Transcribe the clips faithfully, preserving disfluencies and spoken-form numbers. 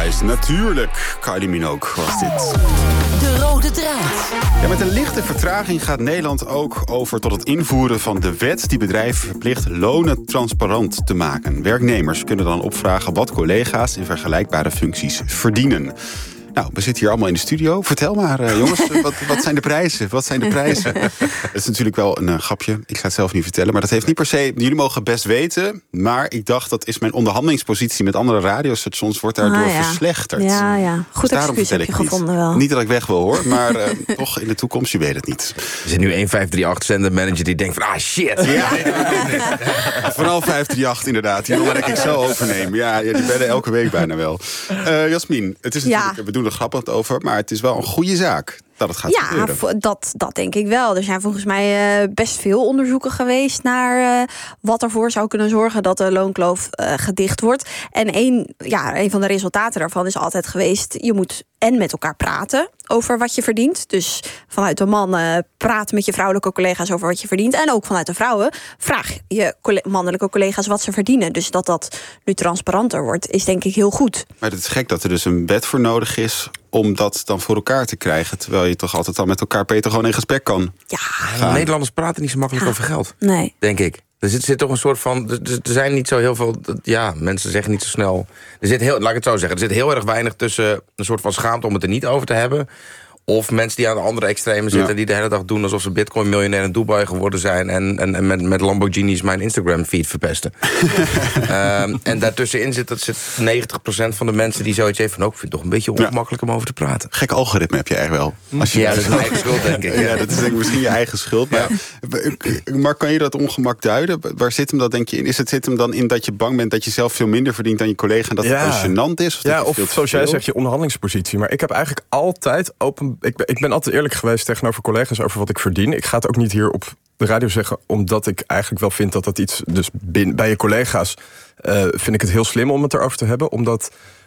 Paradise. Natuurlijk, Kylie Minogue was dit. De rode draad. Ja, met een lichte vertraging gaat Nederland ook over tot het invoeren van de wet die bedrijven verplicht lonen transparant te maken. Werknemers kunnen dan opvragen wat collega's in vergelijkbare functies verdienen. Nou, we zitten hier allemaal in de studio. Vertel maar, uh, jongens, wat, wat zijn de prijzen? Wat zijn de prijzen? Het is natuurlijk wel een uh, grapje. Ik ga het zelf niet vertellen. Maar dat heeft niet per se... Jullie mogen best weten. Maar ik dacht, dat is mijn onderhandelingspositie met andere radiostations wordt daardoor ah, ja. verslechterd. Ja, ja. Goed dus excuus heb je niet. gevonden wel. Niet dat ik weg wil, hoor. Maar uh, toch in de toekomst, je weet het niet. Er zit nu een vijf drie acht zendermanager die denkt van... Ah, shit. Ja. Vooral vijf drie acht, inderdaad. Die wil ik zo overneem. Ja, ja, die bellen elke week bijna wel. Uh, Jasmin, het is natuurlijk... Ja. We doen er grappig over, maar het is wel een goede zaak dat het gaat ja, gebeuren. Dat, dat denk ik wel. Er zijn volgens mij uh, best veel onderzoeken geweest naar uh, wat ervoor zou kunnen zorgen dat de loonkloof uh, gedicht wordt. En een, ja, een van de resultaten daarvan is altijd geweest, je moet en met elkaar praten over wat je verdient. Dus vanuit de mannen praat met je vrouwelijke collega's over wat je verdient. En ook vanuit de vrouwen vraag je mannelijke collega's wat ze verdienen. Dus dat dat nu transparanter wordt, is denk ik heel goed. Maar het is gek dat er dus een wet voor nodig is om dat dan voor elkaar te krijgen. Terwijl je toch altijd al met elkaar, Peter, gewoon in gesprek kan. Ja. Ja, Nederlanders praten niet zo makkelijk ja. over geld. Nee. Denk ik. Er zit, zit toch een soort van... Er, er zijn niet zo heel veel... Ja, mensen zeggen niet zo snel... Er zit heel, laat ik het zo zeggen. Er zit heel erg weinig tussen een soort van schaamte om het er niet over te hebben... of mensen die aan de andere extreme zitten... Ja. die de hele dag doen alsof ze bitcoin-miljonair in Dubai geworden zijn... en, en, en met, met Lamborghinis mijn Instagram-feed verpesten. um, en daartussenin zit, dat zit negentig procent van de mensen die zoiets heeft van... ook vind het toch een beetje ongemakkelijk ja. om over te praten. Gek algoritme heb je eigenlijk wel. Als je ja, dat is mijn eigen schuld, denk ik. Ja, ja dat is denk ik misschien je eigen schuld. Maar, ja. maar kan je dat ongemak duiden? Waar zit hem dat, denk je, in? Is het zit hem dan in dat je bang bent dat je zelf veel minder verdient dan je collega... en dat ja. het dan gênant is? Of, ja, of zoals jij zegt, je onderhandelingspositie. Maar ik heb eigenlijk altijd open... Ik ben, ik ben altijd eerlijk geweest tegenover collega's over wat ik verdien. Ik ga het ook niet hier op de radio zeggen, omdat ik eigenlijk wel vind dat dat iets... Dus bin, bij je collega's uh, vind ik het heel slim om het erover te hebben. Omdat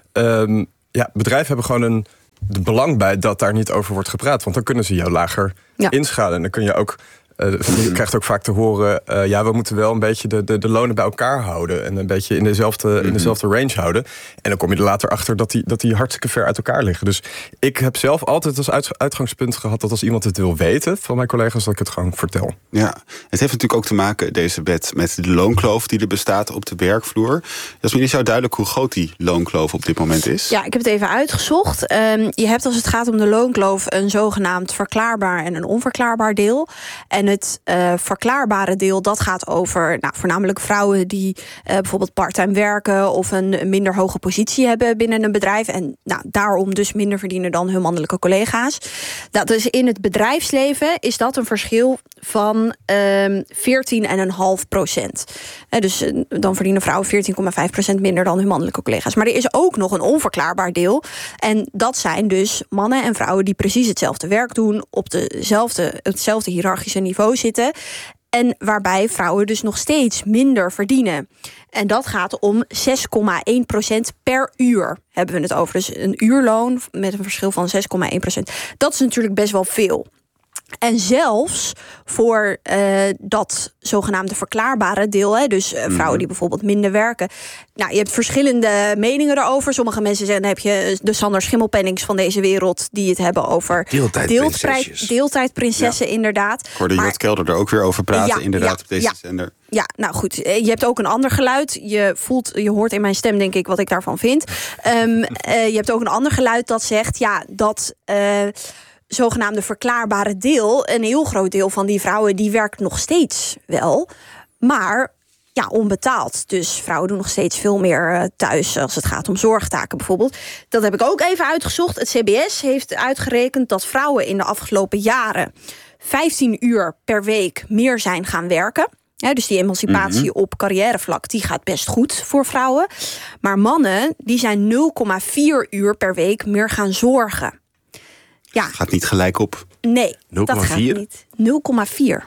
um, ja, bedrijven hebben gewoon een de belang bij dat daar niet over wordt gepraat. Want dan kunnen ze jou lager ja. inschalen. En dan kun je ook... Uh, je krijgt ook vaak te horen... Uh, ja, we moeten wel een beetje de, de, de lonen bij elkaar houden... en een beetje in dezelfde, mm-hmm. in dezelfde range houden. En dan kom je er later achter dat die, dat die hartstikke ver uit elkaar liggen. Dus ik heb zelf altijd als uit, uitgangspunt gehad... dat als iemand het wil weten van mijn collega's... dat ik het gewoon vertel. Ja, het heeft natuurlijk ook te maken, deze wet... met de loonkloof die er bestaat op de werkvloer. Jasmin, is jou duidelijk hoe groot die loonkloof op dit moment is? Ja, ik heb het even uitgezocht. Um, je hebt als het gaat om de loonkloof... een zogenaamd verklaarbaar en een onverklaarbaar deel... En het uh, verklaarbare deel, dat gaat over nou, voornamelijk vrouwen die uh, bijvoorbeeld parttime werken of een minder hoge positie hebben binnen een bedrijf en nou, daarom dus minder verdienen dan hun mannelijke collega's. Dat dus in het bedrijfsleven is dat een verschil van um, veertien komma vijf procent. Uh, dus uh, dan verdienen vrouwen veertien komma vijf procent minder dan hun mannelijke collega's. Maar er is ook nog een onverklaarbaar deel. En dat zijn dus mannen en vrouwen die precies hetzelfde werk doen, op dezelfde, hetzelfde hiërarchische niveau zitten. En waarbij vrouwen dus nog steeds minder verdienen. En dat gaat om zes komma één procent per uur. Hebben we het over. Dus een uurloon met een verschil van zes komma één procent. Dat is natuurlijk best wel veel. En zelfs voor uh, dat zogenaamde verklaarbare deel... Hè, dus uh, vrouwen die bijvoorbeeld minder werken... Nou, je hebt verschillende meningen erover. Sommige mensen zeggen, dan heb je de Sander Schimmelpennings van deze wereld... die het hebben over deeltijdprinsessen, deeltijdprinsessen ja. inderdaad. Ik hoorde Jort Kelder er ook weer over praten, ja, inderdaad, ja, op deze ja. zender. Ja, nou goed, je hebt ook een ander geluid. Je voelt, je hoort in mijn stem, denk ik, wat ik daarvan vind. Um, uh, je hebt ook een ander geluid dat zegt... ja, dat... Uh, zogenaamde verklaarbare deel, een heel groot deel van die vrouwen... die werkt nog steeds wel, maar ja, onbetaald. Dus vrouwen doen nog steeds veel meer thuis... als het gaat om zorgtaken bijvoorbeeld. Dat heb ik ook even uitgezocht. Het C B S heeft uitgerekend dat vrouwen in de afgelopen jaren... vijftien uur per week meer zijn gaan werken... Ja, dus die emancipatie mm-hmm. op carrièrevlak, die gaat best goed voor vrouwen. Maar mannen, die zijn nul komma vier uur per week meer gaan zorgen. Ja. Gaat niet gelijk op. Nee, nul komma vier? Dat gaat niet. nul komma vier.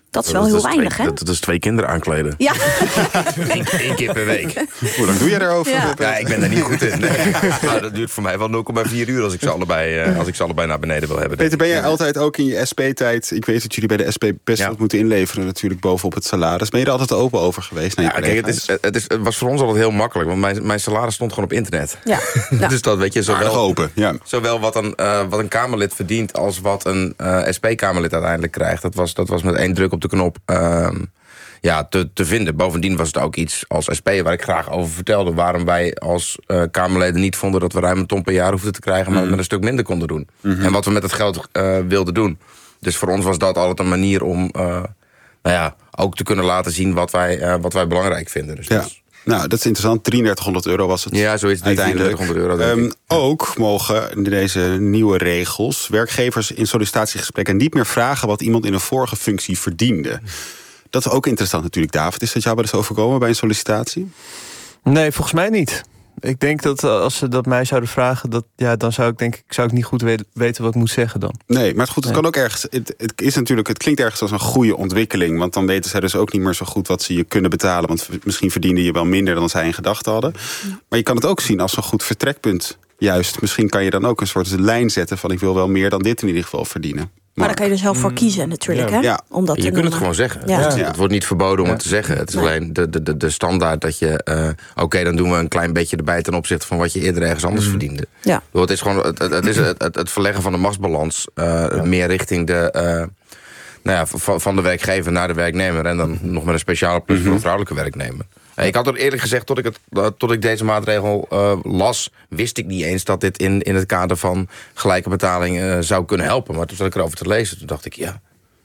Dat is wel heel weinig, twee, hè? Dat, dat is twee kinderen aankleden. Ja. Eén, één keer per week. Hoe lang doe je daarover? Ja. Ja, ik ben daar niet goed in. Nee. Nou, dat duurt voor mij wel nul komma vier uur als ik, ze allebei, uh, als ik ze allebei naar beneden wil hebben. Peter, ben jij altijd ook in je S P-tijd... Ik weet dat jullie bij de S P best Ja. wat moeten inleveren natuurlijk bovenop het salaris. Ben je er altijd open over geweest? Naar je Ja, kijk, het, collega's? is, het, is, het was voor ons altijd heel makkelijk. Want mijn, mijn salaris stond gewoon op internet. Ja. Ja. Dus dat weet je, Aardig zowel, open, ja. zowel wat een, uh, wat een Kamerlid verdient... als wat een uh, S P-Kamerlid uiteindelijk krijgt. Dat was, dat was met één druk op de knop uh, ja, te, te vinden. Bovendien was het ook iets als S P waar ik graag over vertelde... waarom wij als uh, Kamerleden niet vonden... dat we ruim een ton per jaar hoefden te krijgen... maar mm. met een stuk minder konden doen. Mm-hmm. En wat we met het geld uh, wilden doen. Dus voor ons was dat altijd een manier om... Uh, nou ja, ook te kunnen laten zien wat wij, uh, wat wij belangrijk vinden. Dus Ja. dat is, Nou, dat is interessant. drieëndertighonderd euro was het Ja, zoiets, uiteindelijk. drieëndertighonderd euro, denk Um, ook mogen in deze nieuwe regels werkgevers in sollicitatiegesprekken niet meer vragen wat iemand in een vorige functie verdiende. Dat is ook interessant natuurlijk, David. Is dat jou wel eens overkomen bij een sollicitatie? Nee, volgens mij niet. Ik denk dat als ze dat mij zouden vragen, dat, ja, dan zou ik denk ik zou ik niet goed we- weten wat ik moet zeggen dan. Nee, maar goed, het Nee. kan ook ergens. Het, het is natuurlijk, het klinkt ergens als een goede ontwikkeling. Want dan weten zij dus ook niet meer zo goed wat ze je kunnen betalen. Want misschien verdiende je wel minder dan zij in gedachten hadden. Maar je kan het ook zien als een goed vertrekpunt. Juist, misschien kan je dan ook een soort lijn zetten van ik wil wel meer dan dit in ieder geval verdienen. Maar daar kan je er zelf voor kiezen natuurlijk, hè? Ja. Om dat je te kunt het noemen. gewoon zeggen. Ja. Het, Ja. het wordt niet verboden om Ja. het te zeggen. Het is Nee. alleen de, de, de, de standaard dat je... Uh, Oké, okay, dan doen we een klein beetje erbij... ten opzichte van wat je eerder ergens anders verdiende. Ja. Het is gewoon het, het, het, is het, het, het verleggen van de machtsbalans... Uh, ja. meer richting de... Uh, nou ja, van, van de werkgever naar de werknemer... en dan nog met een speciale plus voor een vrouwelijke werknemer. Ik had er eerlijk gezegd, tot ik, het, uh, tot ik deze maatregel uh, las... wist ik niet eens dat dit in, in het kader van gelijke betaling uh, zou kunnen helpen. Maar toen zat ik erover te lezen, toen dacht ik, ja...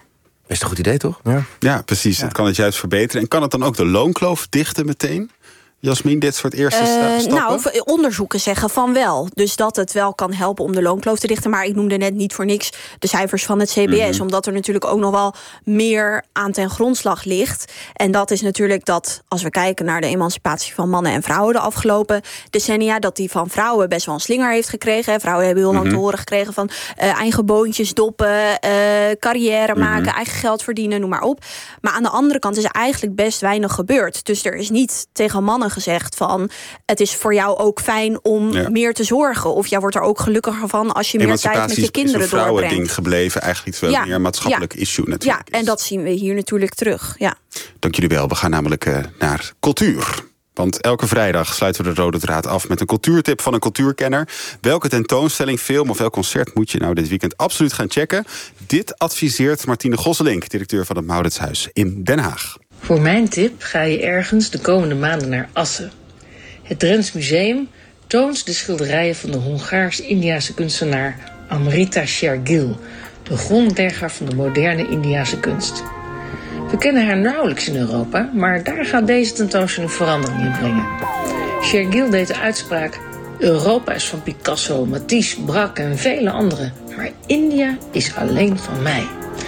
is het een goed idee, toch? Ja. Ja, precies. Het kan het juist verbeteren. En kan het dan ook de loonkloof dichten meteen? Jasmin, dit soort eerste sta- Uh, stappen? nou, v- onderzoeken zeggen van wel. Dus dat het wel kan helpen om de loonkloof te dichten. Maar ik noemde net niet voor niks de cijfers van het C B S. Mm-hmm. Omdat er natuurlijk ook nog wel meer aan ten grondslag ligt. En dat is natuurlijk dat, als we kijken naar de emancipatie van mannen en vrouwen de afgelopen decennia, dat die van vrouwen best wel een slinger heeft gekregen. Vrouwen hebben heel lang Mm-hmm. te horen gekregen van uh, eigen boontjes doppen, uh, carrière maken, Mm-hmm. eigen geld verdienen, noem maar op. Maar aan de andere kant is er eigenlijk best weinig gebeurd. Dus er is niet tegen mannen gezegd van het is voor jou ook fijn om Ja. meer te zorgen. Of jij wordt er ook gelukkiger van als je meer tijd met Emancipatie je kinderen is een vrouwending doorbrengt. gebleven. Eigenlijk iets wel Ja. meer een maatschappelijk Ja. issue Ja, natuurlijk. en is. dat zien we hier natuurlijk terug. Ja. Dank jullie wel. We gaan namelijk uh, naar cultuur. Want elke vrijdag sluiten we de rode draad af met een cultuurtip van een cultuurkenner. Welke tentoonstelling, film of welk concert moet je nou dit weekend absoluut gaan checken? Dit adviseert Martine Gosselink, directeur van het Mauritshuis in Den Haag. Voor mijn tip ga je ergens de komende maanden naar Assen. Het Drents Museum toont de schilderijen van de Hongaars-Indiase kunstenaar Amrita Shergill, de grondlegger van de moderne Indiase kunst. We kennen haar nauwelijks in Europa, maar daar gaat deze tentoonstelling verandering in brengen. Shergill deed de uitspraak: Europa is van Picasso, Matisse, Braque en vele anderen, maar India is alleen van mij.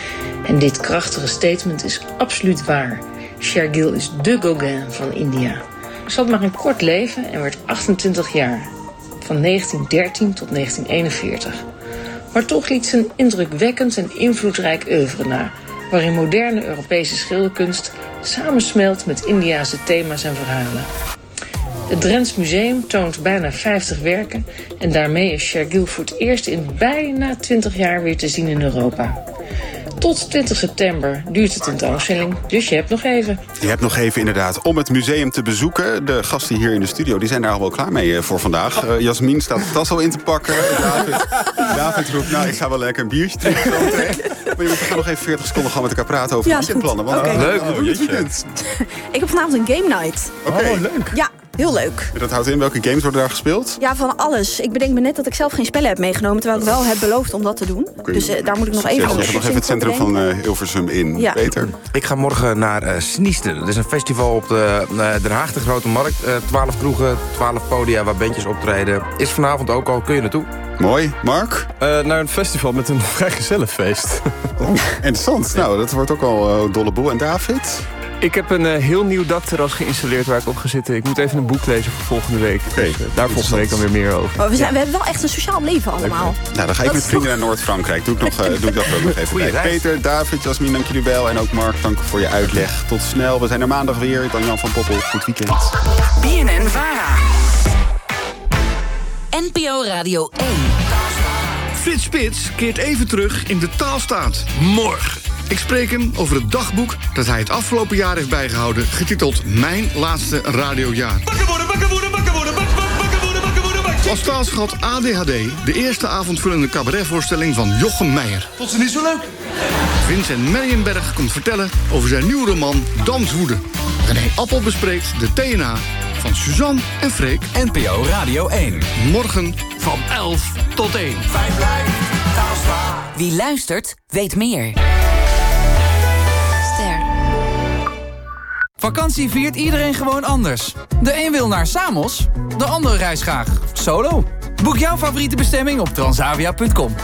En dit krachtige statement is absoluut waar. Shergill is de Gauguin van India. Ze had maar een kort leven en werd achtentwintig jaar. Van negentien dertien tot negentien eenenveertig. Maar toch liet ze een indrukwekkend en invloedrijk oeuvre na, waarin moderne Europese schilderkunst samensmelt met Indiase thema's en verhalen. Het Drents Museum toont bijna vijftig werken en daarmee is Shergill voor het eerst in bijna twintig jaar weer te zien in Europa. Tot twintig september duurt de tentoonstelling, dus je hebt nog even. Je hebt nog even inderdaad om het museum te bezoeken. De gasten hier in de studio die zijn daar al wel klaar mee uh, voor vandaag. Uh, Jasmin staat de tas al in te pakken. David, David roept, nou ik ga wel lekker een biertje drinken. Zo meteen. Maar we gaan nog even veertig seconden gaan met elkaar praten over Ja, de is goed. weekendplannen. Want Oké. uh, Leuk, wat doe je dit weekend? Ik heb vanavond een game night. Oké, Oh, leuk. Ja, heel leuk. dat houdt in welke games worden daar gespeeld? Ja, van alles. Ik bedenk me net dat ik zelf geen spellen heb meegenomen, terwijl ik wel heb beloofd om dat te doen. Dus uh, daar moet ik nog even... Zeg nog even het centrum van uh, Hilversum in. Ja. Peter. Ik ga morgen naar uh, Sniesten. Dat is een festival op de uh, Den Haag, de Grote Markt. Uh, twaalf kroegen, twaalf podia waar bandjes optreden. Is vanavond ook al, kun je naartoe? Mooi. Mark? Uh, naar een festival met een vrijgezellenfeest. Oh, interessant. Nou, dat wordt ook al uh, dolle boel. En David? Ik heb een uh, heel nieuw dakterras geïnstalleerd waar ik op ga zitten. Ik moet even een boek lezen voor volgende week. Okay. Dus, uh, daar volgende week dan weer meer over. Oh, we, zijn, we hebben wel echt een sociaal leven allemaal. Nou, dan ga ik Dat met vrienden toch... naar Noord-Frankrijk. Doe ik, nog, uh, doe ik dat ook nog even Goeie bij. reis. Peter, David, Jasmin, dank jullie wel. En ook Mark, dank voor je uitleg. Tot snel. We zijn er maandag weer. Dan Jan van Poppel. Goed weekend. B N N Vara. N P O Radio één. Frits Spits keert even terug in de taalstaat. Morgen. Ik spreek hem over het dagboek dat hij het afgelopen jaar heeft bijgehouden, getiteld Mijn Laatste Radiojaar. Bakken worden, bakken worden, bakken worden, bak, bak, bakken worden, bakken worden, bak. Als taalschat A D H D, de eerste avondvullende cabaretvoorstelling van Jochem Meijer. Vond ze niet zo leuk? Vincent Meijenberg komt vertellen over zijn nieuwe roman Danswoede. René Appel bespreekt de T N A van Suzanne en Freek. N P O Radio één. Morgen van elf tot één. Wie luistert, weet meer. Ster. Vakantie viert iedereen gewoon anders. De een wil naar Samos, de ander reist graag solo. Boek jouw favoriete bestemming op transavia punt com.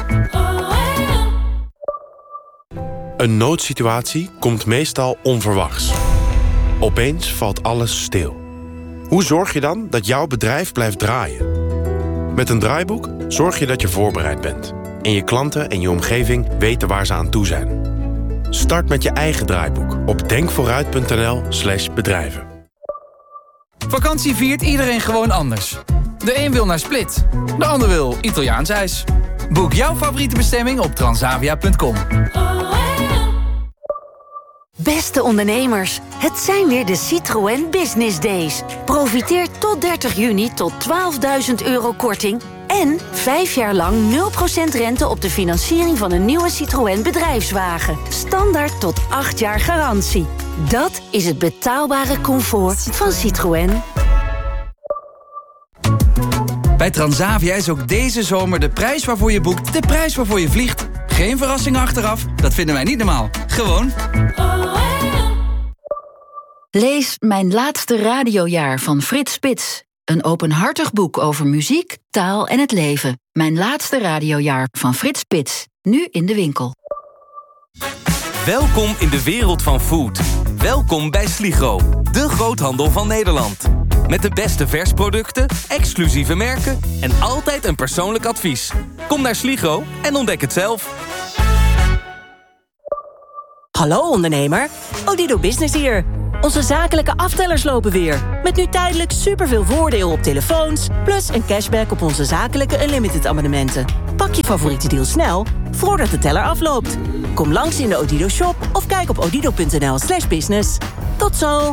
Een noodsituatie komt meestal onverwachts. Opeens valt alles stil. Hoe zorg je dan dat jouw bedrijf blijft draaien? Met een draaiboek zorg je dat je voorbereid bent. En je klanten en je omgeving weten waar ze aan toe zijn. Start met je eigen draaiboek op denkvooruit punt n l slash bedrijven. Vakantie viert iedereen gewoon anders. De een wil naar Split, de ander wil Italiaans ijs. Boek jouw favoriete bestemming op transavia punt com. Beste ondernemers, het zijn weer de Citroën Business Days. Profiteer tot dertig juni tot twaalfduizend euro korting... en vijf jaar lang nul procent rente op de financiering van een nieuwe Citroën bedrijfswagen. Standaard tot acht jaar garantie. Dat is het betaalbare comfort van Citroën. Bij Transavia is ook deze zomer de prijs waarvoor je boekt de prijs waarvoor je vliegt. Geen verrassingen achteraf, dat vinden wij niet normaal. Gewoon. Lees Mijn Laatste Radiojaar van Frits Spits. Een openhartig boek over muziek, taal en het leven. Mijn Laatste Radiojaar van Frits Spits. Nu in de winkel. Welkom in de wereld van food. Welkom bij Sligro, de groothandel van Nederland. Met de beste versproducten, exclusieve merken en altijd een persoonlijk advies. Kom naar Sligro en ontdek het zelf. Hallo ondernemer, Odido Business hier. Onze zakelijke aftellers lopen weer. Met nu tijdelijk superveel voordeel op telefoons... plus een cashback op onze zakelijke Unlimited abonnementen. Pak je favoriete deal snel, voordat de teller afloopt. Kom langs in de Odido shop of kijk op odido punt n l slash business. Tot zo!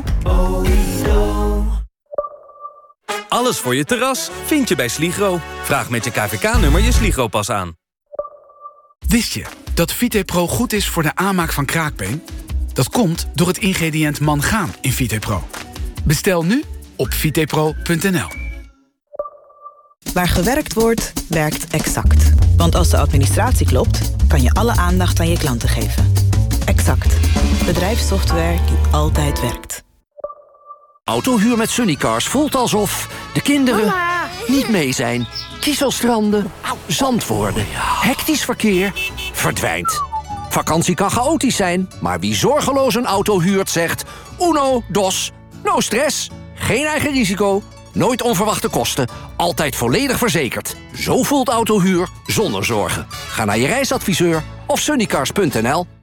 Alles voor je terras vind je bij Sligro. Vraag met je K V K-nummer je Sligro-pas aan. Wist je dat Vitepro goed is voor de aanmaak van kraakbeen? Dat komt door het ingrediënt mangaan in Vitepro. Bestel nu op vitepro punt n l. Waar gewerkt wordt, werkt Exact. Want als de administratie klopt, kan je alle aandacht aan je klanten geven. Exact. Bedrijfssoftware die altijd werkt. Autohuur met Sunnycars voelt alsof de kinderen Mama. niet mee zijn. Kieselstranden, zand worden, hectisch verkeer verdwijnt. Vakantie kan chaotisch zijn, maar wie zorgeloos een auto huurt zegt... Uno, dos, no stress, geen eigen risico, nooit onverwachte kosten... altijd volledig verzekerd. Zo voelt autohuur zonder zorgen. Ga naar je reisadviseur of sunnycars punt n l.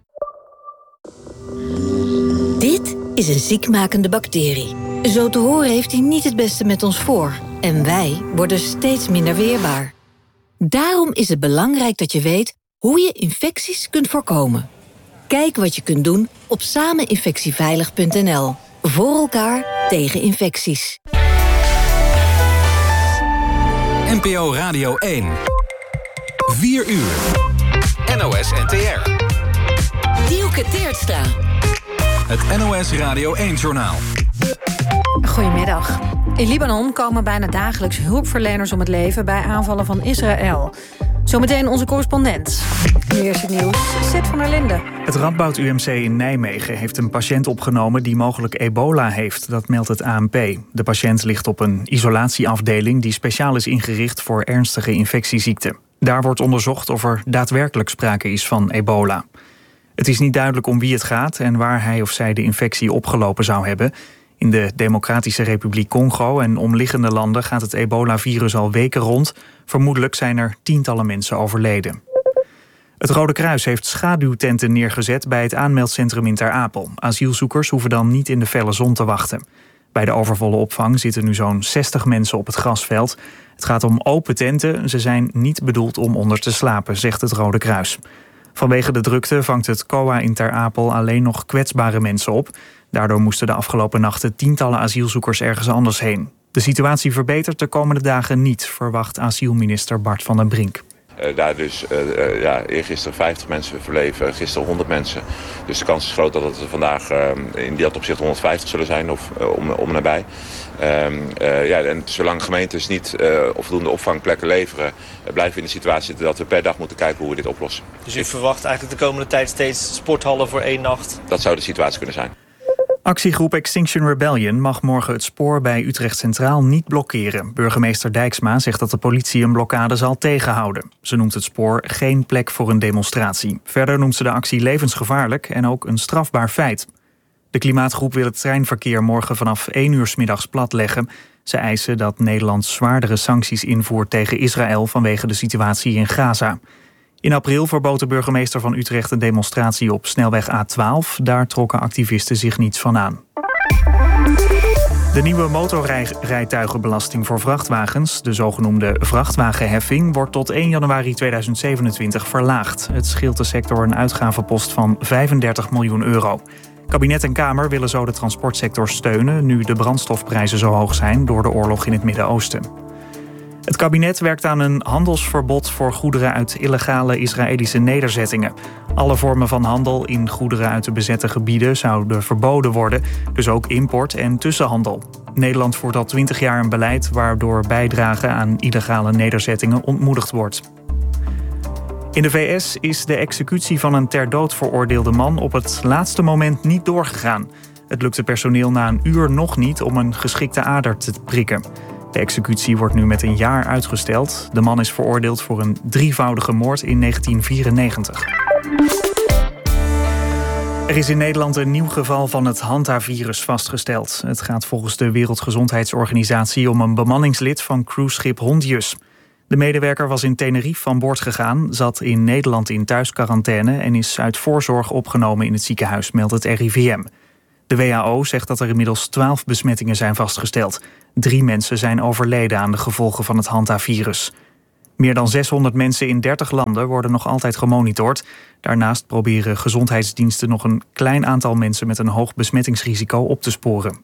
Dit is een ziekmakende bacterie. Zo te horen heeft hij niet het beste met ons voor. En wij worden steeds minder weerbaar. Daarom is het belangrijk dat je weet hoe je infecties kunt voorkomen. Kijk wat je kunt doen op sameninfectieveilig punt n l. Voor elkaar tegen infecties. N P O Radio één. vier uur. N O S N T R. Dielke Teertstra. Het N O S Radio één-journaal. Goedemiddag. In Libanon komen bijna dagelijks hulpverleners om het leven bij aanvallen van Israël. Zometeen onze correspondent. Nu eerst het nieuws. Sid van der Linden. Het Radboud U M C in Nijmegen heeft een patiënt opgenomen die mogelijk ebola heeft. Dat meldt het A N P. De patiënt ligt op een isolatieafdeling die speciaal is ingericht voor ernstige infectieziekten. Daar wordt onderzocht of er daadwerkelijk sprake is van ebola. Het is niet duidelijk om wie het gaat en waar hij of zij de infectie opgelopen zou hebben. In de Democratische Republiek Congo en omliggende landen gaat het ebola-virus al weken rond. Vermoedelijk zijn er tientallen mensen overleden. Het Rode Kruis heeft schaduwtenten neergezet bij het aanmeldcentrum in Ter Apel. Asielzoekers hoeven dan niet in de felle zon te wachten. Bij de overvolle opvang zitten nu zo'n zestig mensen op het grasveld. Het gaat om open tenten. Ze zijn niet bedoeld om onder te slapen, zegt het Rode Kruis. Vanwege de drukte vangt het C O A in Ter Apel alleen nog kwetsbare mensen op. Daardoor moesten de afgelopen nachten tientallen asielzoekers ergens anders heen. De situatie verbetert de komende dagen niet, verwacht asielminister Bart van den Brink. Uh, daar dus uh, uh, ja, eergisteren vijftig mensen verleven, gisteren honderd mensen. Dus de kans is groot dat het vandaag uh, in dat opzicht honderdvijftig zullen zijn of uh, om, om en nabij. Uh, uh, ja, en zolang gemeentes niet uh, voldoende opvangplekken leveren, uh, blijven we in de situatie zitten dat we per dag moeten kijken hoe we dit oplossen. Dus u verwacht eigenlijk de komende tijd steeds sporthallen voor één nacht? Dat zou de situatie kunnen zijn. Actiegroep Extinction Rebellion mag morgen het spoor bij Utrecht Centraal niet blokkeren. Burgemeester Dijksma zegt dat de politie een blokkade zal tegenhouden. Ze noemt het spoor geen plek voor een demonstratie. Verder noemt ze de actie levensgevaarlijk en ook een strafbaar feit. De klimaatgroep wil het treinverkeer morgen vanaf één uur 's middags platleggen. Ze eisen dat Nederland zwaardere sancties invoert tegen Israël vanwege de situatie in Gaza. In april verbood de burgemeester van Utrecht een demonstratie op snelweg A twaalf. Daar trokken activisten zich niets van aan. De nieuwe motorrijtuigenbelasting voor vrachtwagens, de zogenoemde vrachtwagenheffing, wordt tot één januari tweeduizend zevenentwintig verlaagd. Het scheelt de sector een uitgavenpost van vijfendertig miljoen euro. Kabinet en Kamer willen zo de transportsector steunen, nu de brandstofprijzen zo hoog zijn door de oorlog in het Midden-Oosten. Het kabinet werkt aan een handelsverbod voor goederen uit illegale Israëlische nederzettingen. Alle vormen van handel in goederen uit de bezette gebieden zouden verboden worden, dus ook import en tussenhandel. Nederland voert al twintig jaar een beleid waardoor bijdragen aan illegale nederzettingen ontmoedigd wordt. In de V S is de executie van een ter dood veroordeelde man op het laatste moment niet doorgegaan. Het lukte personeel na een uur nog niet om een geschikte ader te prikken. De executie wordt nu met een jaar uitgesteld. De man is veroordeeld voor een drievoudige moord in negentien vierennegentig. Er is in Nederland een nieuw geval van het Hanta-virus vastgesteld. Het gaat volgens de Wereldgezondheidsorganisatie om een bemanningslid van cruiseschip Hondius. De medewerker was in Tenerife van boord gegaan, zat in Nederland in thuisquarantaine en is uit voorzorg opgenomen in het ziekenhuis, meldt het R I V M. De W H O zegt dat er inmiddels twaalf besmettingen zijn vastgesteld. Drie mensen zijn overleden aan de gevolgen van het Hanta-virus. Meer dan zeshonderd mensen in dertig landen worden nog altijd gemonitord. Daarnaast proberen gezondheidsdiensten nog een klein aantal mensen met een hoog besmettingsrisico op te sporen.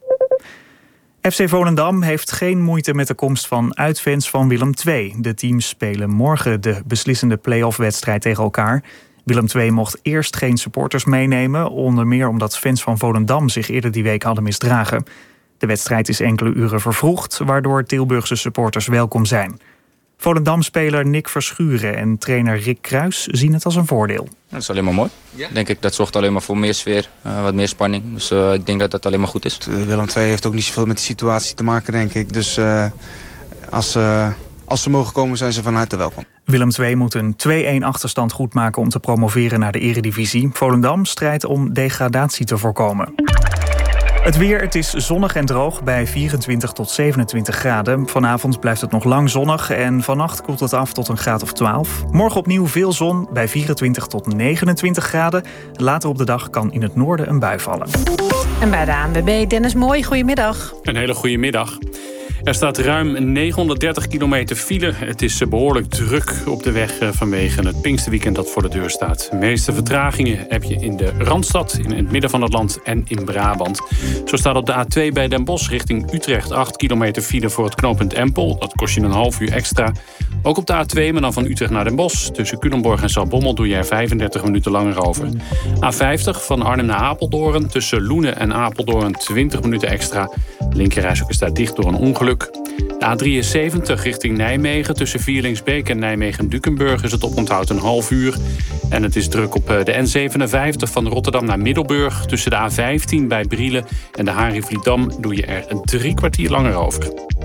F C Volendam heeft geen moeite met de komst van uitfans van Willem twee. De teams spelen morgen de beslissende play-off-wedstrijd tegen elkaar. Willem twee mocht eerst geen supporters meenemen, onder meer omdat fans van Volendam zich eerder die week hadden misdragen. De wedstrijd is enkele uren vervroegd, waardoor Tilburgse supporters welkom zijn. Volendam-speler Nick Verschuren en trainer Rick Kruis zien het als een voordeel. Dat is alleen maar mooi. Ja? Denk ik, dat zorgt alleen maar voor meer sfeer, uh, wat meer spanning. Dus uh, ik denk dat dat alleen maar goed is. Willem twee heeft ook niet zoveel met die situatie te maken, denk ik. Dus uh, als, uh, als ze mogen komen, zijn ze van harte welkom. Willem twee moet een twee-een achterstand goedmaken om te promoveren naar de Eredivisie. Volendam strijdt om degradatie te voorkomen. Het weer, het is zonnig en droog bij vierentwintig tot zevenentwintig graden. Vanavond blijft het nog lang zonnig en vannacht koelt het af tot een graad of twaalf. Morgen opnieuw veel zon bij vierentwintig tot negenentwintig graden. Later op de dag kan in het noorden een bui vallen. En bij de A N W B, Dennis Mooi, goedemiddag. Een hele goede middag. Er staat ruim negenhonderddertig kilometer file. Het is behoorlijk druk op de weg vanwege het Pinksterweekend dat voor de deur staat. De meeste vertragingen heb je in de Randstad, in het midden van het land en in Brabant. Zo staat op de A twee bij Den Bosch richting Utrecht acht kilometer file voor het knooppunt Empel. Dat kost je een half uur extra. Ook op de A twee, maar dan van Utrecht naar Den Bosch. Tussen Culemborg en Zaltbommel doe je er vijfendertig minuten langer over. A vijftig van Arnhem naar Apeldoorn. Tussen Loenen en Apeldoorn twintig minuten extra. Linkerrijstrook is daar dicht door een ongeluk. De A drieënzeventig richting Nijmegen. Tussen Vierlingsbeek en Nijmegen-Dukenburg is het oponthoud een half uur. En het is druk op de N zevenenvijftig van Rotterdam naar Middelburg. Tussen de A vijftien bij Brielen en de Haringvlietdam doe je er een drie kwartier langer over.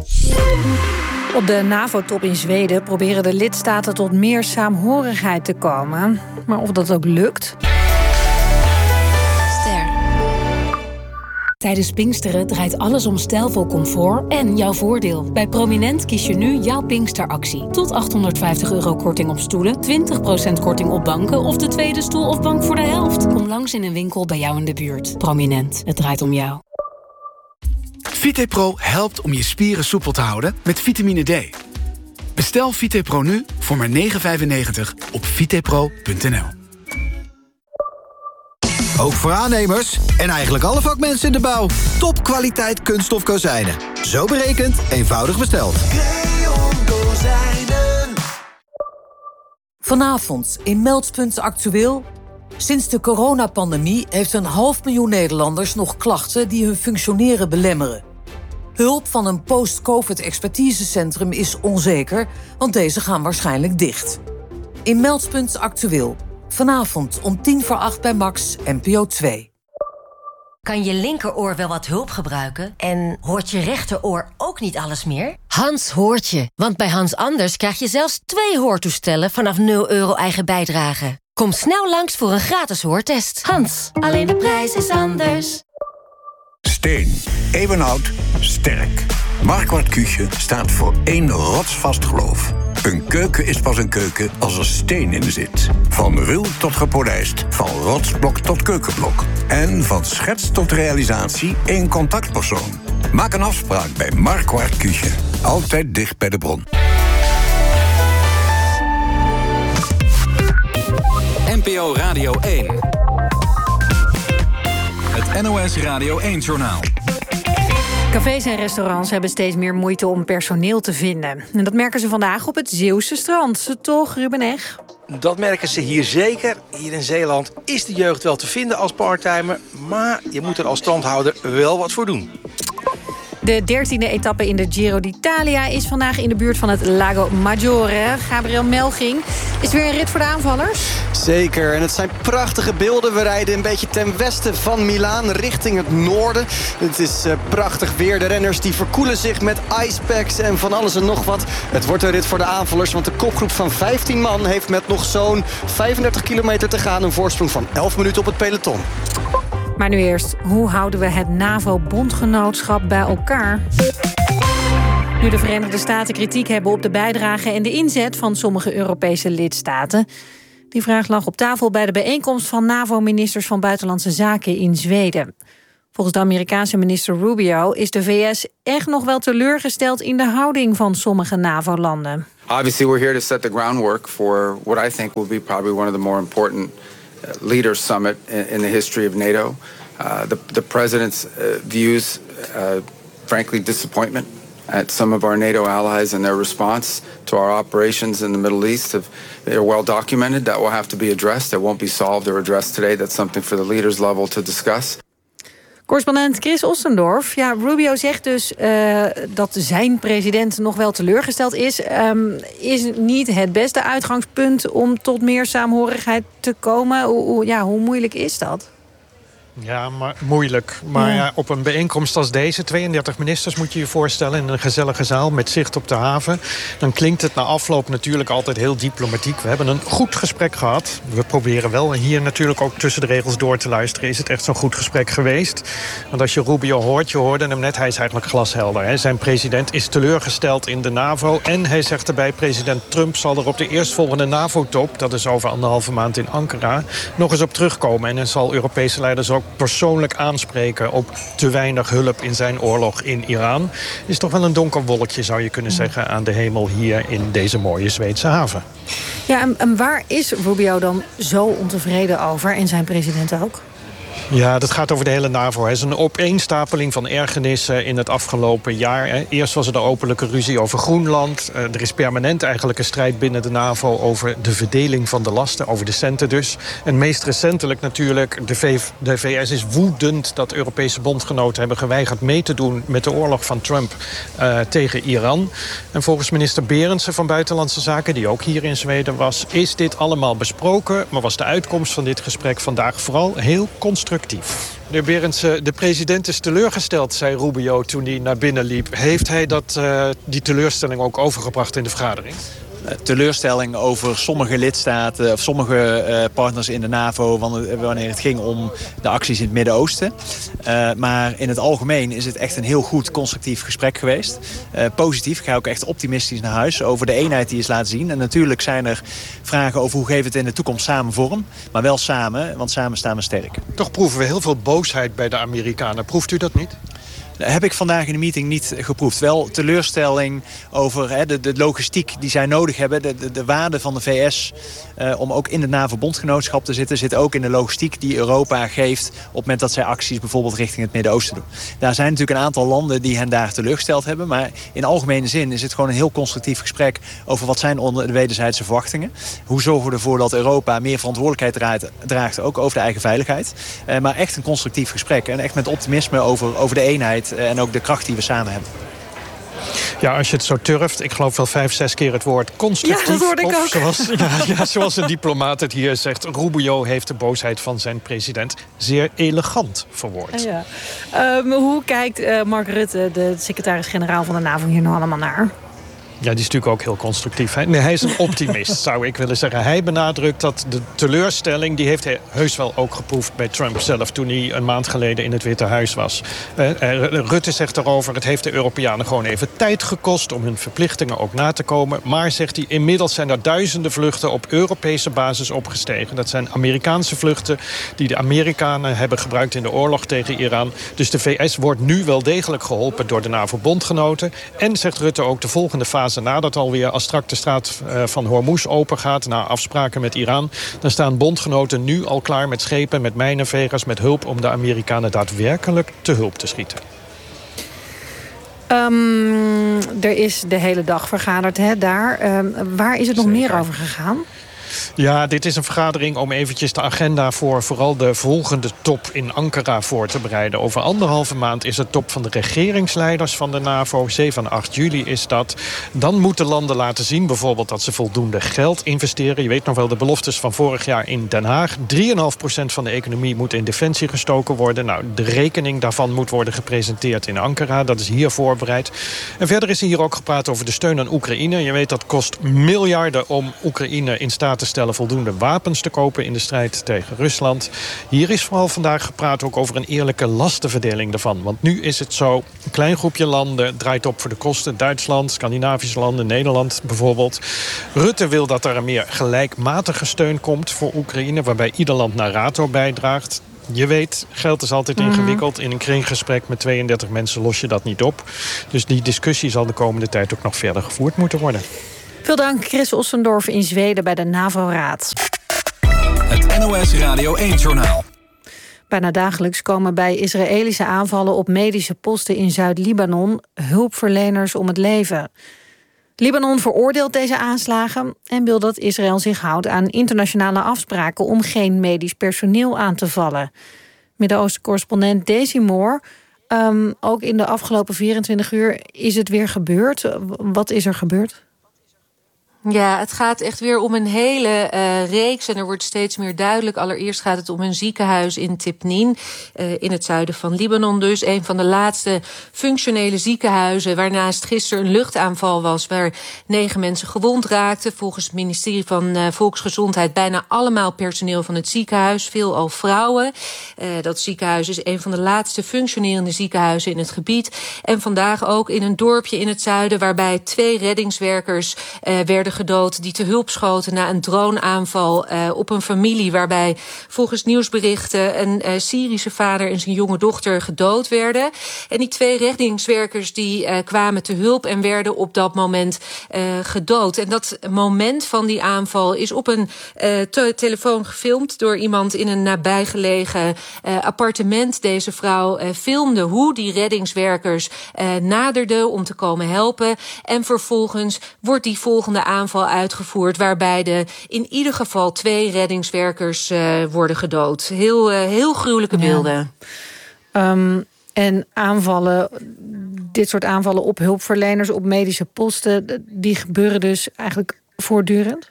Op de NAVO-top in Zweden proberen de lidstaten tot meer saamhorigheid te komen. Maar of dat ook lukt? Tijdens Pinksteren draait alles om stijlvol comfort en jouw voordeel. Bij Prominent kies je nu jouw Pinksteractie. Tot achthonderdvijftig euro korting op stoelen, twintig procent korting op banken of de tweede stoel of bank voor de helft. Kom langs in een winkel bij jou in de buurt. Prominent, het draait om jou. VitePro helpt om je spieren soepel te houden met vitamine D. Bestel VitePro nu voor maar negen vijfennegentig op vitepro punt n l. Ook voor aannemers en eigenlijk alle vakmensen in de bouw. Topkwaliteit kunststof kozijnen. Zo berekend, eenvoudig besteld. Vanavond in Meldpunt Actueel. Sinds de coronapandemie heeft een half miljoen Nederlanders nog klachten die hun functioneren belemmeren. Hulp van een post-covid-expertisecentrum is onzeker, want deze gaan waarschijnlijk dicht. In Meldpunt Actueel. Vanavond om tien voor acht bij Max, N P O twee. Kan je linkeroor wel wat hulp gebruiken? En hoort je rechteroor ook niet alles meer? Hans hoort je, want bij Hans Anders krijg je zelfs twee hoortoestellen vanaf nul euro eigen bijdrage. Kom snel langs voor een gratis hoortest. Hans, alleen de prijs is anders. Steen, eeuwenoud, sterk. Marquardt Küche staat voor één rotsvast geloof. Een keuken is pas een keuken als er steen in zit. Van ruw tot gepolijst, van rotsblok tot keukenblok. En van schets tot realisatie één contactpersoon. Maak een afspraak bij Marquardt Küche. Altijd dicht bij de bron. N P O Radio één. Het N O S Radio één-journaal. Cafés en restaurants hebben steeds meer moeite om personeel te vinden. En dat merken ze vandaag op het Zeeuwse strand. Toch, Ruben Eg? Dat merken ze hier zeker. Hier in Zeeland is de jeugd wel te vinden als parttimer, maar je moet er als strandhouder wel wat voor doen. De dertiende etappe in de Giro d'Italia is vandaag in de buurt van het Lago Maggiore. Gabriel Melching, is weer een rit voor de aanvallers? Zeker, en het zijn prachtige beelden. We rijden een beetje ten westen van Milaan, richting het noorden. Het is uh, prachtig weer. De renners die verkoelen zich met icepacks en van alles en nog wat. Het wordt een rit voor de aanvallers, want de kopgroep van vijftien man heeft met nog zo'n vijfendertig kilometer te gaan een voorsprong van elf minuten op het peloton. Maar nu eerst, hoe houden we het NAVO-bondgenootschap bij elkaar? Nu de Verenigde Staten kritiek hebben op de bijdrage en de inzet van sommige Europese lidstaten. Die vraag lag op tafel bij de bijeenkomst van NAVO-ministers van Buitenlandse Zaken in Zweden. Volgens de Amerikaanse minister Rubio is de V S echt nog wel teleurgesteld in de houding van sommige NAVO-landen. Obviously we're here to set the groundwork for what I think will be probably one of the more important leaders summit in the history of NATO. Uh, the, the president's uh, views, uh, frankly, disappointment at some of our NATO allies and their response to our operations in the Middle East. Have, they're well documented. That will have to be addressed. That won't be solved or addressed today. That's something for the leaders level to discuss. Correspondent Chris Ostendorf. Ja, Rubio zegt dus uh, dat zijn president nog wel teleurgesteld is. Um, is niet het beste uitgangspunt om tot meer saamhorigheid te komen? Hoe, hoe, ja, hoe moeilijk is dat? Ja, maar moeilijk. Maar ja. Ja, op een bijeenkomst als deze, tweeëndertig ministers moet je je voorstellen, in een gezellige zaal met zicht op de haven, dan klinkt het na afloop natuurlijk altijd heel diplomatiek. We hebben een goed gesprek gehad. We proberen wel hier natuurlijk ook tussen de regels door te luisteren. Is het echt zo'n goed gesprek geweest? Want als je Rubio hoort, je hoorde hem net, hij is eigenlijk glashelder. Hè? Zijn president is teleurgesteld in de NAVO. En hij zegt erbij, president Trump zal er op de eerstvolgende NAVO-top, dat is over anderhalve maand in Ankara, nog eens op terugkomen. En hij zal Europese leiders ook persoonlijk aanspreken op te weinig hulp in zijn oorlog in Iran. Is toch wel een donker wolkje, zou je kunnen zeggen, aan de hemel hier in deze mooie Zweedse haven. Ja, en, en waar is Rubio dan zo ontevreden over en zijn president ook? Ja, dat gaat over de hele NAVO. Het is een opeenstapeling van ergernissen in het afgelopen jaar. Eerst was er de openlijke ruzie over Groenland. Er is permanent eigenlijk een strijd binnen de NAVO over de verdeling van de lasten, over de centen dus. En meest recentelijk natuurlijk, de, v de V S is woedend dat Europese bondgenoten hebben geweigerd mee te doen met de oorlog van Trump uh, tegen Iran. En volgens minister Berendsen van Buitenlandse Zaken, die ook hier in Zweden was, is dit allemaal besproken, maar was de uitkomst van dit gesprek vandaag vooral heel constructief. Meneer Berendsen, de president is teleurgesteld, zei Rubio toen hij naar binnen liep. Heeft hij dat, uh, die teleurstelling ook overgebracht in de vergadering? teleurstelling over sommige lidstaten of sommige uh, partners in de NAVO wanneer het ging om de acties in het Midden-Oosten. Uh, maar in het algemeen is het echt een heel goed constructief gesprek geweest. Uh, positief, ik ga ook echt optimistisch naar huis over de eenheid die is laten zien. En natuurlijk zijn er vragen over hoe geven we het in de toekomst samen vorm. Maar wel samen, want samen staan we sterk. Toch proeven we heel veel boosheid bij de Amerikanen. Proeft u dat niet? Dat heb ik vandaag in de meeting niet geproefd. Wel teleurstelling over hè, de, de logistiek die zij nodig hebben. De, de, de waarde van de V S uh, om ook in het NAVO-bondgenootschap te zitten... zit ook in de logistiek die Europa geeft... op het moment dat zij acties bijvoorbeeld richting het Midden-Oosten doen. Daar zijn natuurlijk een aantal landen die hen daar teleurgesteld hebben. Maar in algemene zin is het gewoon een heel constructief gesprek... over wat zijn onder de wederzijdse verwachtingen. Hoe zorgen we ervoor dat Europa meer verantwoordelijkheid draait, draagt... ook over de eigen veiligheid. Uh, maar echt een constructief gesprek. En echt met optimisme over, over de eenheid... en ook de kracht die we samen hebben. Ja, als je het zo turft, ik geloof wel vijf, zes keer het woord constructief. Ja, dat hoorde ik of ook. Zoals, ja, ja, zoals een diplomaat het hier zegt. Rubio heeft de boosheid van zijn president zeer elegant verwoord. Ja. Um, hoe kijkt uh, Mark Rutte, de secretaris-generaal van de NAVO, hier nou allemaal naar? Ja, die is natuurlijk ook heel constructief. Hè? Nee, hij is een optimist, zou ik willen zeggen. Hij benadrukt dat de teleurstelling... die heeft hij heus wel ook geproefd bij Trump zelf... toen hij een maand geleden in het Witte Huis was. Uh, uh, Rutte zegt erover... het heeft de Europeanen gewoon even tijd gekost... om hun verplichtingen ook na te komen. Maar, zegt hij, inmiddels zijn er duizenden vluchten... op Europese basis opgestegen. Dat zijn Amerikaanse vluchten... die de Amerikanen hebben gebruikt in de oorlog tegen Iran. Dus de V S wordt nu wel degelijk geholpen... door de NAVO-bondgenoten. En, zegt Rutte ook, de volgende fase... nadat alweer als straks de straat van Hormuz open gaat... na afspraken met Iran... dan staan bondgenoten nu al klaar met schepen, met mijnenvegers... met hulp om de Amerikanen daadwerkelijk te hulp te schieten. Um, er is de hele dag vergaderd hè, daar. Um, waar is het nog meer over gegaan? Ja, dit is een vergadering om eventjes de agenda voor vooral de volgende top in Ankara voor te bereiden. Over anderhalve maand is het top van de regeringsleiders van de NAVO. zeven en acht juli is dat. Dan moeten landen laten zien bijvoorbeeld dat ze voldoende geld investeren. Je weet nog wel de beloftes van vorig jaar in Den Haag. drie komma vijf procent van de economie moet in defensie gestoken worden. Nou, de rekening daarvan moet worden gepresenteerd in Ankara. Dat is hier voorbereid. En verder is hier ook gepraat over de steun aan Oekraïne. Je weet dat kost miljarden om Oekraïne in staat te stellen voldoende wapens te kopen in de strijd tegen Rusland. Hier is vooral vandaag gepraat ook over een eerlijke lastenverdeling daarvan. Want nu is het zo, een klein groepje landen draait op voor de kosten. Duitsland, Scandinavische landen, Nederland bijvoorbeeld. Rutte wil dat er een meer gelijkmatige steun komt voor Oekraïne, waarbij ieder land naar NATO bijdraagt. Je weet, geld is altijd Mm-hmm. ingewikkeld. In een kringgesprek met tweeëndertig mensen los je dat niet op. Dus die discussie zal de komende tijd ook nog verder gevoerd moeten worden. Veel dank, Chris Ossendorf in Zweden bij de NAVO-raad. Het N O S Radio één-journaal. Bijna dagelijks komen bij Israëlische aanvallen op medische posten in Zuid-Libanon hulpverleners om het leven. Libanon veroordeelt deze aanslagen en wil dat Israël zich houdt aan internationale afspraken om geen medisch personeel aan te vallen. Midden-Oosten-correspondent Daisy Moore. Um, ook in de afgelopen vierentwintig uur is het weer gebeurd. Wat is er gebeurd? Ja, het gaat echt weer om een hele uh, reeks en er wordt steeds meer duidelijk. Allereerst gaat het om een ziekenhuis in Tibnin, uh, in het zuiden van Libanon dus. Een van de laatste functionele ziekenhuizen, waarnaast gisteren een luchtaanval was waar negen mensen gewond raakten. Volgens het ministerie van uh, Volksgezondheid bijna allemaal personeel van het ziekenhuis, veelal vrouwen. Uh, dat ziekenhuis is een van de laatste functionerende ziekenhuizen in het gebied. En vandaag ook in een dorpje in het zuiden waarbij twee reddingswerkers uh, werden gedood die te hulp schoten na een droneaanval uh, op een familie waarbij volgens nieuwsberichten een uh, Syrische vader en zijn jonge dochter gedood werden. En die twee reddingswerkers die uh, kwamen te hulp en werden op dat moment uh, gedood. En dat moment van die aanval is op een uh, te- telefoon gefilmd door iemand in een nabijgelegen uh, appartement. Deze vrouw uh, filmde hoe die reddingswerkers uh, naderden om te komen helpen. En vervolgens wordt die volgende aanval uitgevoerd waarbij de in ieder geval twee reddingswerkers uh, worden gedood. Heel, uh, heel gruwelijke beelden. Ja. Um, en aanvallen, dit soort aanvallen op hulpverleners, op medische posten, die gebeuren dus eigenlijk voortdurend?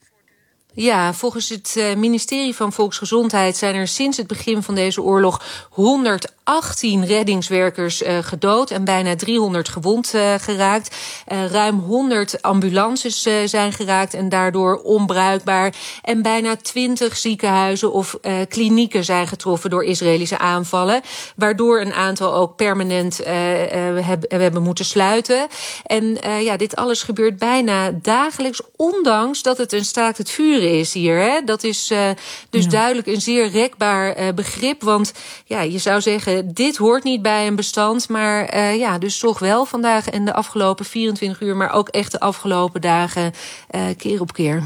Ja, volgens het ministerie van Volksgezondheid zijn er sinds het begin van deze oorlog honderdachttien achttien reddingswerkers uh, gedood en bijna driehonderd gewond uh, geraakt. Uh, ruim honderd ambulances uh, zijn geraakt en daardoor onbruikbaar. En bijna twintig ziekenhuizen of uh, klinieken zijn getroffen door Israëlische aanvallen. Waardoor een aantal ook permanent uh, uh, heb, hebben moeten sluiten. En uh, ja, dit alles gebeurt bijna dagelijks, ondanks dat het een staakt het vuren is hier. Hè? Dat is uh, dus ja. duidelijk een zeer rekbaar uh, begrip. Want ja, je zou zeggen, dit hoort niet bij een bestand. Maar uh, ja, dus toch wel vandaag en de afgelopen vierentwintig uur... maar ook echt de afgelopen dagen uh, keer op keer.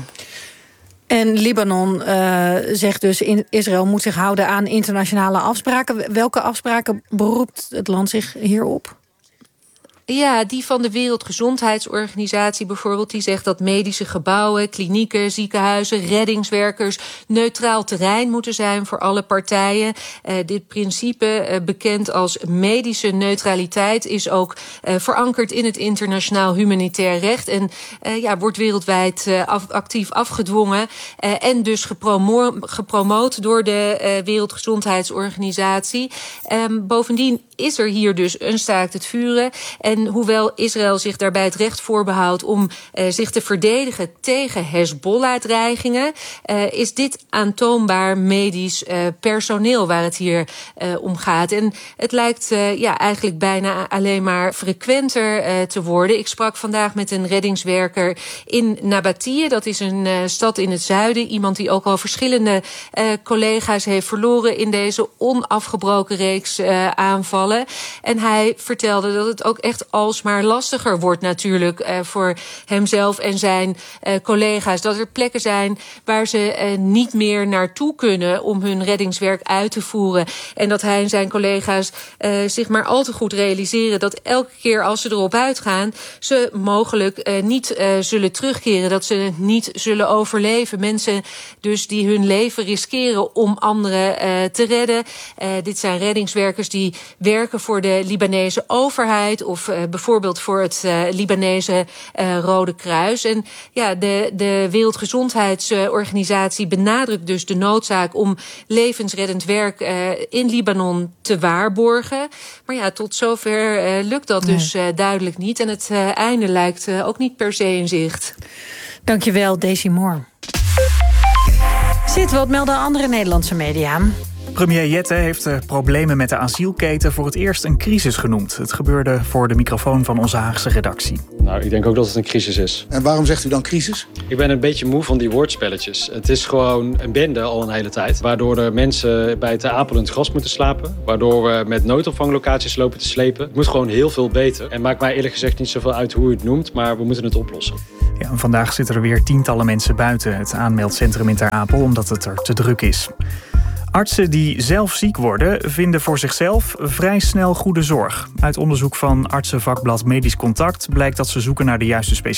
En Libanon uh, zegt dus, in Israël moet zich houden aan internationale afspraken. Welke afspraken beroept het land zich hierop? Ja, die van de Wereldgezondheidsorganisatie bijvoorbeeld. Die zegt dat medische gebouwen, klinieken, ziekenhuizen, reddingswerkers neutraal terrein moeten zijn voor alle partijen. Uh, dit principe, uh, bekend als medische neutraliteit, is ook uh, verankerd in het internationaal humanitair recht. En uh, ja, wordt wereldwijd uh, af, actief afgedwongen. Uh, en dus gepromo- gepromoot door de uh, Wereldgezondheidsorganisatie. Um, bovendien is er hier dus een staakt het vuren. En hoewel Israël zich daarbij het recht voorbehoudt om uh, zich te verdedigen tegen Hezbollah-dreigingen, uh, is dit aantoonbaar medisch uh, personeel waar het hier uh, om gaat. En het lijkt uh, ja, eigenlijk bijna alleen maar frequenter uh, te worden. Ik sprak vandaag met een reddingswerker in Nabatie. Dat is een uh, stad in het zuiden. Iemand die ook al verschillende uh, collega's heeft verloren in deze onafgebroken reeks uh, aanvallen. En hij vertelde dat het ook echt alsmaar lastiger wordt natuurlijk uh, voor hemzelf en zijn uh, collega's. Dat er plekken zijn waar ze uh, niet meer naartoe kunnen om hun reddingswerk uit te voeren. En dat hij en zijn collega's uh, zich maar al te goed realiseren dat elke keer als ze erop uitgaan, ze mogelijk uh, niet uh, zullen terugkeren. Dat ze niet zullen overleven. Mensen dus die hun leven riskeren om anderen uh, te redden. Uh, dit zijn reddingswerkers die werken voor de Libanese overheid of uh, bijvoorbeeld voor het uh, Libanese uh, Rode Kruis. En ja, de, de Wereldgezondheidsorganisatie benadrukt dus de noodzaak om levensreddend werk uh, in Libanon te waarborgen. Maar ja, tot zover uh, lukt dat nee. dus uh, duidelijk niet. En het uh, einde lijkt uh, ook niet per se in zicht. Dankjewel, Daisy Moore. Zit, wat melden andere Nederlandse media? Premier Jette heeft de problemen met de asielketen voor het eerst een crisis genoemd. Het gebeurde voor de microfoon van onze Haagse redactie. Nou, ik denk ook dat het een crisis is. En waarom zegt u dan crisis? Ik ben een beetje moe van die woordspelletjes. Het is gewoon een bende al een hele tijd. Waardoor er mensen bij het apelend gras moeten slapen. Waardoor we met noodopvanglocaties lopen te slepen. Het moet gewoon heel veel beter. En maakt mij eerlijk gezegd niet zoveel uit hoe u het noemt. Maar we moeten het oplossen. Ja, en vandaag zitten er weer tientallen mensen buiten het aanmeldcentrum in Ter Apel, omdat het er te druk is. Artsen die zelf ziek worden, vinden voor zichzelf vrij snel goede zorg. Uit onderzoek van artsenvakblad Medisch Contact blijkt dat ze zoeken naar de juiste specialisten.